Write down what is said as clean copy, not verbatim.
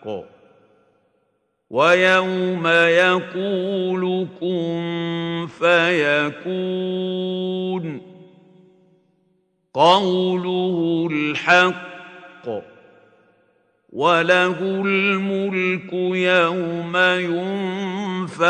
ويوم يقول كن فيكون قوله الحق وله الملك يوم ينفخ